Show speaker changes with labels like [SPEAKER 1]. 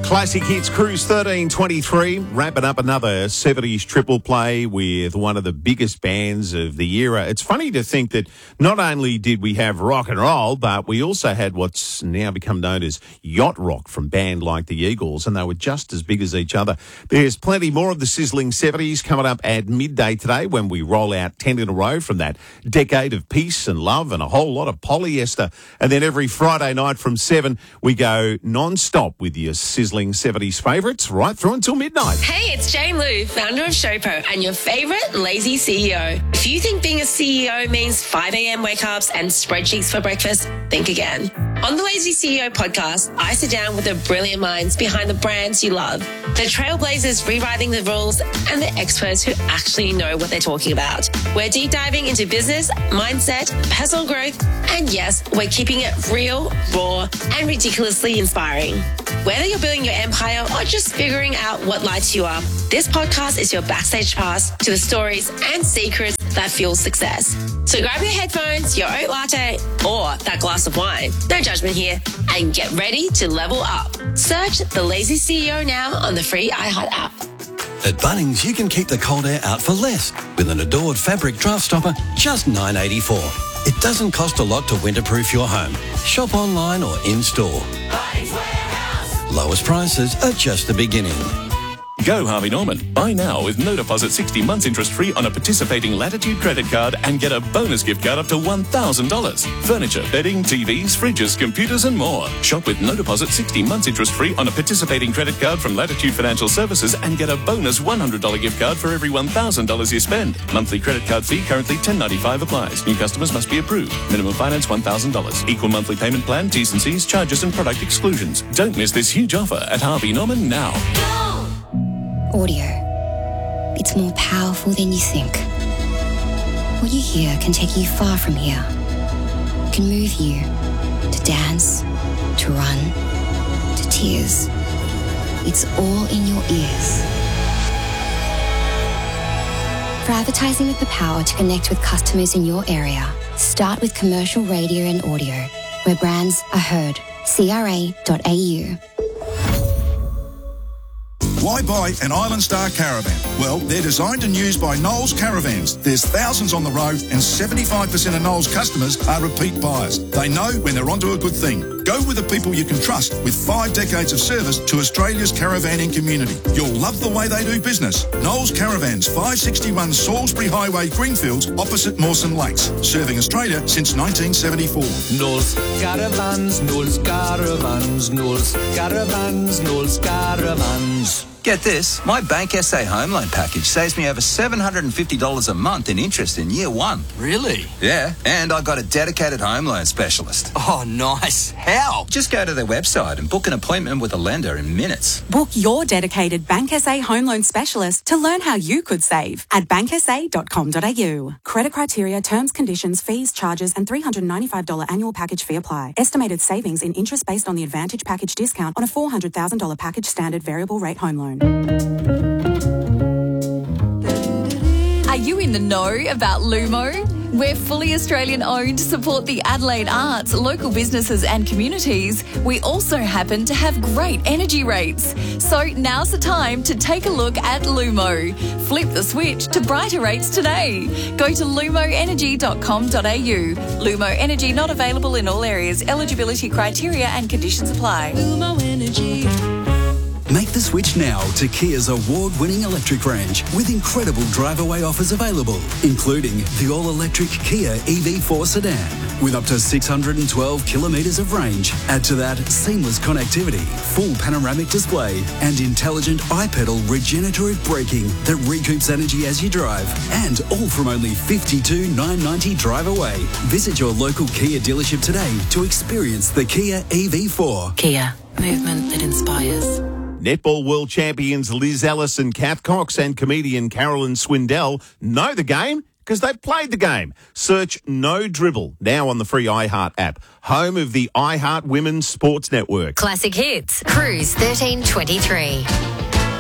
[SPEAKER 1] Classic Hits Cruise 1323, wrapping up another 70s triple play with one of the biggest bands of the era. It's funny to think that not only did we have rock and roll, but we also had what's now become known as yacht rock from band like the Eagles, and they were just as big as each other. There's plenty more of the sizzling 70s coming up at midday today when we roll out 10 in a row from that decade of peace and love and a whole lot of polyester. And then every Friday night from 7, we go non-stop with your sizzling 70s favourites right through until midnight.
[SPEAKER 2] Hey, it's Jane Lou, founder of Showpo and your favourite lazy CEO. If you think being a CEO means 5 a.m. wake-ups and spreadsheets for breakfast, think again. On the Lazy CEO podcast, I sit down with the brilliant minds behind the brands you love, the trailblazers rewriting the rules, and the experts who actually know what they're talking about. We're deep diving into business, mindset, personal growth, and yes, we're keeping it real, raw, and ridiculously inspiring. Whether you're building your empire or just figuring out what lights you up, this podcast is your backstage pass to the stories and secrets that fuel success. So grab your headphones, your oat latte, or that glass of wine. No judgment here. And get ready to level up. Search The Lazy CEO now on the free iHeart app.
[SPEAKER 3] At Bunnings, you can keep the cold air out for less with an Adored fabric draft stopper, just $9.84. It doesn't cost a lot to winterproof your home. Shop online or in-store. Lowest prices are just the beginning.
[SPEAKER 4] Go Harvey Norman. Buy now with no deposit 60 months interest free on a participating Latitude credit card and get a bonus gift card up to $1,000. Furniture, bedding, TVs, fridges, computers and more. Shop with no deposit 60 months interest free on a participating credit card from Latitude Financial Services and get a bonus $100 gift card for every $1,000 you spend. Monthly credit card fee currently $10.95 applies. New customers must be approved. Minimum finance $1,000. Equal monthly payment plan, T's and C's, charges and product exclusions. Don't miss this huge offer at Harvey Norman now.
[SPEAKER 5] Audio. It's more powerful than you think. What you hear can take you far from here. It can move you to dance, to run, to tears. It's all in your ears. For advertising with the power to connect with customers in your area, start with commercial radio and audio, where brands are heard. CRA.au.
[SPEAKER 6] Why buy an Island Star caravan? Well, they're designed and used by Knowles Caravans. There's thousands on the road and 75% of Knowles customers are repeat buyers. They know when they're onto a good thing. Go with the people you can trust with 5 decades of service to Australia's caravanning community. You'll love the way they do business. Knowles Caravans, 561 Salisbury Highway, Greenfields, opposite Mawson Lakes. Serving Australia since 1974.
[SPEAKER 7] Knowles Caravans, Knowles Caravans, Knowles Caravans, Knowles Caravans.
[SPEAKER 8] Get this, my Bank SA home loan package saves me over $750 a month in interest in year 1.
[SPEAKER 7] Really?
[SPEAKER 8] Yeah, and I got a dedicated home loan specialist.
[SPEAKER 7] Oh, nice. How?
[SPEAKER 8] Just go to their website and book an appointment with a lender in minutes.
[SPEAKER 9] Book your dedicated Bank SA home loan specialist to learn how you could save at banksa.com.au. Credit criteria, terms, conditions, fees, charges and $395 annual package fee apply. Estimated savings in interest based on the Advantage package discount on a $400,000 package standard variable rate home loan.
[SPEAKER 10] Are you in the know about Lumo? We're fully Australian owned, support the Adelaide arts, local businesses and communities. We also happen to have great energy rates. So now's the time to take a look at Lumo. Flip the switch to brighter rates today. Go to lumoenergy.com.au. Lumo Energy not available in all areas. Eligibility criteria and conditions apply.
[SPEAKER 11] Lumo Energy.
[SPEAKER 3] Make the switch now to Kia's award-winning electric range with incredible drive-away offers available, including the all-electric Kia EV4 sedan with up to 612 kilometres of range. Add to that seamless connectivity, full panoramic display and intelligent iPedal regenerative braking that recoups energy as you drive, and all from only $52,990 drive away. Visit your local Kia dealership today to experience the Kia EV4.
[SPEAKER 9] Kia, movement that inspires.
[SPEAKER 1] Netball world champions Liz Ellis and Kath Cox and comedian Carolyn Swindell know the game because they've played the game. Search No Dribble now on the free iHeart app, home of the iHeart Women's Sports Network.
[SPEAKER 12] Classic Hits, Cruise 1323.